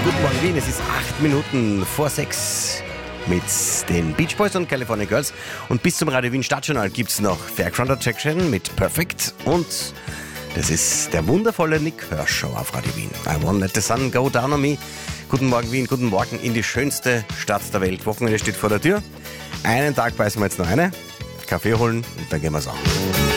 Guten Morgen Wien, es ist 8 Minuten vor 6 mit den Beach Boys und California Girls. Und bis zum Radio Wien Stadtjournal gibt es noch Fairground Attraction mit Perfect. Und das ist der wundervolle Nick Hirsch auf Radio Wien. I won't let the sun go down on me. Guten Morgen Wien, guten Morgen in die schönste Stadt der Welt. Wochenende steht vor der Tür. Einen Tag beißen wir jetzt noch eine, Kaffee holen und dann gehen wir's an.